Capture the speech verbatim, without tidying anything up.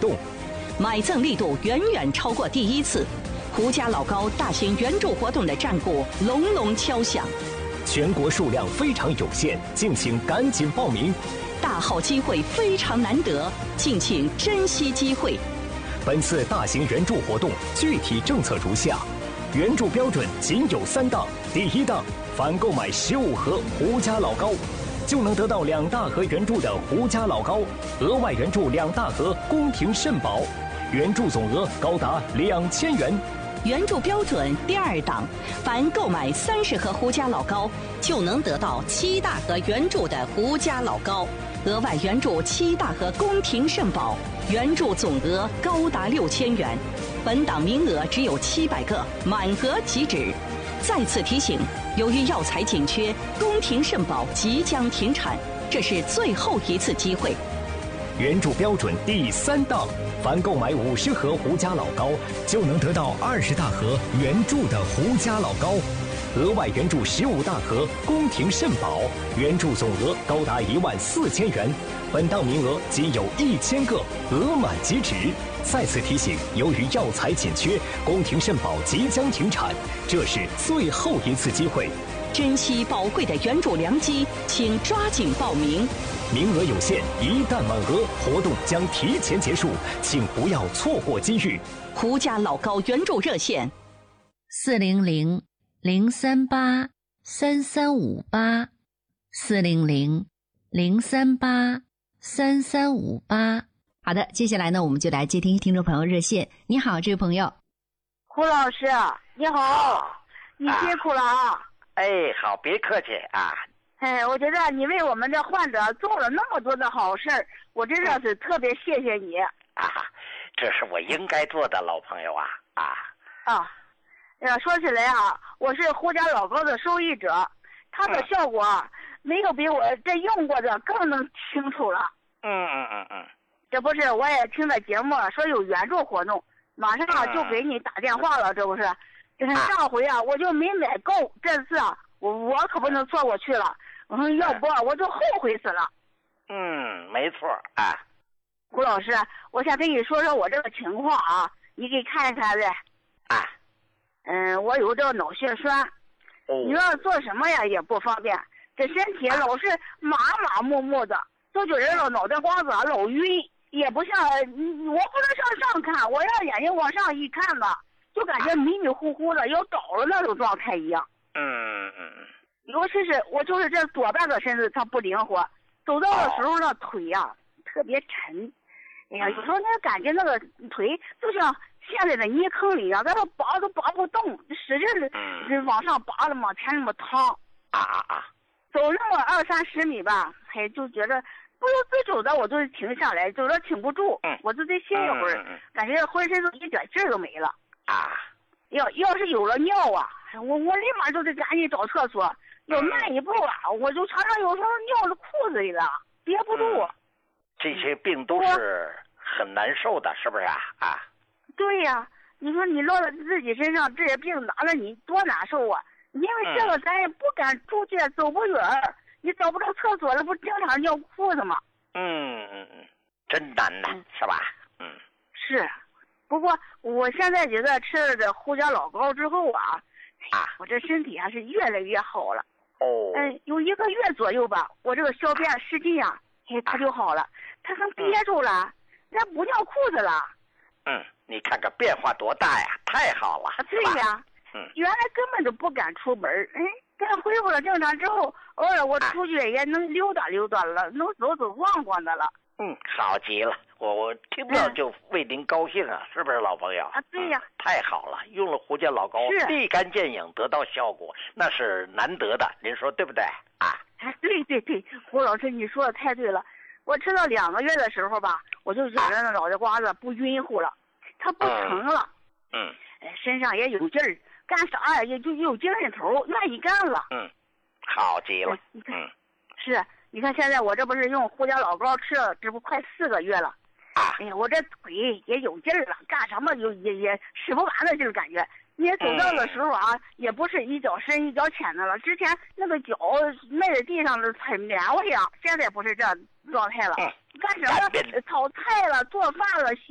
动， 买赠力度远远超过第一次。胡家老高大型援助活动的战鼓隆隆敲响， 全国数量非常有限，敬请赶紧报名。 大好机会非常难得，敬请珍惜机会。 本次大型援助活动具体政策如下：援助标准仅有三档。第一档，凡购买十五盒胡家老高，就能得到两大盒援助的胡家老高，额外援助两大盒宫廷肾宝，援助总额高达两千元。 援助标准第二档，凡购买三十盒胡家老高，就能得到七大盒援助的胡家老高，额外援助七大盒宫廷肾宝，援助总额高达六千元。本档名额只有七百个，满额即止。再次提醒，由于药材紧缺，宫廷肾宝即将停产，这是最后一次机会。 援助标准第三档，凡购买五十盒胡家老高，就能得到二十大盒援助的胡家老高，额外援助十五大盒宫廷肾宝，援助总额高达一万四千元。本档名额仅有一千个，额满即止。再次提醒，由于药材紧缺，宫廷肾宝即将停产，这是最后一次机会。 珍惜宝贵的援助良机，请抓紧报名。 名额有限，一旦满额，活动将提前结束，请不要错过机遇。 胡家老高援助热线： 四零零零三八三三五八，四零零零三八三三五八。好的，接下来呢，我们就来接听听众朋友热线。你好，这位朋友。 胡老师，你好，你辛苦了啊！ 哎，好，别客气啊。 哎，我觉得你为我们这患者做了那么多的好事儿，我真的是特别谢谢你啊！这是我应该做的，老朋友啊啊啊！呀，说起来啊，我是胡家老高的受益者，它的效果没有比我这用过的更能清楚了。 嗯嗯嗯嗯。 这不是我也听了节目说有援助活动，马上啊就给你打电话了，这不是？就是上回啊我就没买够，这次啊我我可不能错过去了。我说要不我就后悔死了。 嗯，没错啊。 胡老师，我想跟你说说我这个情况啊，你给看一看呗。 啊。 嗯，我有这个脑血栓， 哦、 你要做什么呀也不方便，这身体老是麻麻木木的，就觉得脑袋瓜子老晕，也不像我不能向上看，我要眼睛往上一看吧，就感觉迷迷糊糊的要倒了那种状态一样。 嗯嗯嗯。 尤其是我就是这左半个身子它不灵活，走道的时候呢腿呀、啊、特别沉，哎呀，有时候那感觉那个腿就像陷在那泥坑里啊，在那拔都拔不动，使劲的往上拔了往前那么趟啊啊啊， 走那么二三十米吧，哎，就觉得不由自主的我就停下来，走着挺不住， 嗯、 我就得歇一会儿、 嗯嗯嗯， 感觉浑身都一点劲儿都没了啊。 要要是有了尿啊，我我立马就得赶紧找厕所。要慢一步啊，我就常常有时候尿了裤子里了，憋不住、 嗯。这些病都是很难受的，是不是啊？啊。 对呀、啊，你说你落在自己身上，这些病拿了你多难受啊！因为这个咱也不敢出去，走不远，你找不着厕所了，不经常尿裤子吗？ 嗯嗯嗯，真难呐、嗯，是吧？嗯。 是，不过我现在觉得吃了这胡家老高之后啊， 啊， 我这身体还是越来越好了。 哦， 嗯，有一个月左右吧，我这个小便失禁呀、啊，哎，它就好了，它还憋住了，那、嗯、不尿裤子了。 嗯，你看看变化多大呀，太好了。 对呀， 嗯， 原来根本就不敢出门，哎，等恢复了正常之后，偶尔我出去也能溜达溜达了，能走走逛逛的了。 嗯，好极了，我我听到就为您高兴啊，嗯、是不是老朋友？ 啊，对呀、 嗯，太好了，用了胡家老高，立竿见影，得到效果，那是难得的，您说对不对啊？ 哎，对对对，胡老师你说的太对了，我吃到两个月的时候吧，我就觉得那脑袋瓜子不晕乎了，它不疼了， 嗯， 哎，身上也有劲儿，干啥呀也就有精神头，愿意干了。 嗯，好极了， 你看， 嗯， 是。你看现在我这不是用胡家老高吃了，这不快四个月了， 啊， 哎呀，我这腿也有劲儿了，干什么有也也使不完的劲儿感觉。你也走道的时候啊，嗯、也不是一脚深一脚浅的了，之前那个脚迈在地上的很棉花样，现在不是这状态了。 嗯、 干什么炒菜了、做饭了、洗